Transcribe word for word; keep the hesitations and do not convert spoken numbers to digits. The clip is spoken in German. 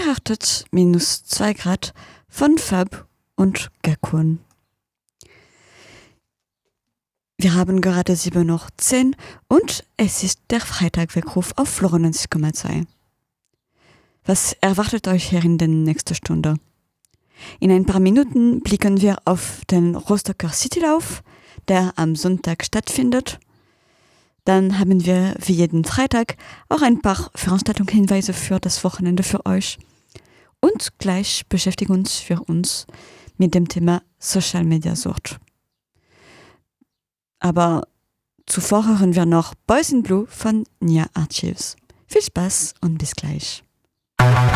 Unerwartet minus zwei Grad von Fab und Gekun. Wir haben gerade sieben Uhr zehn und es ist der Freitagweckruf auf Florenz Komma zwei. Was erwartet euch hier in der nächsten Stunde? In ein paar Minuten blicken wir auf den Rostocker Citylauf, der am Sonntag stattfindet. Dann haben wir wie jeden Freitag auch ein paar Veranstaltungshinweise für das Wochenende für euch. Und gleich beschäftigen uns wir uns mit dem Thema Social Media Sucht. Aber zuvor hören wir noch Boys in Blue von Nia Archives. Viel Spaß und bis gleich.